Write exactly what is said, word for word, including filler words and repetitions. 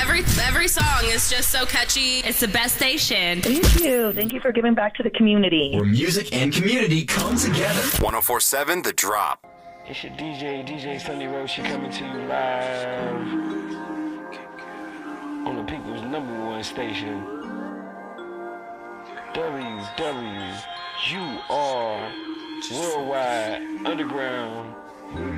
Every every song is just so catchy. It's the best station. Thank you. Thank you for giving back to the community. Where music and community come together. one oh four point seven The Drop. It's your D J, D J Sunny Roshi coming to you live on the people's number one station. W W U R Worldwide Underground